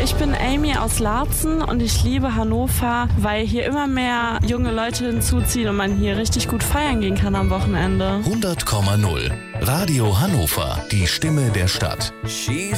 Ich bin Amy aus Laatzen und ich liebe Hannover, weil hier immer mehr junge Leute hinzuziehen und man hier richtig gut feiern gehen kann am Wochenende. 100,0 Radio Hannover, die Stimme der Stadt. She's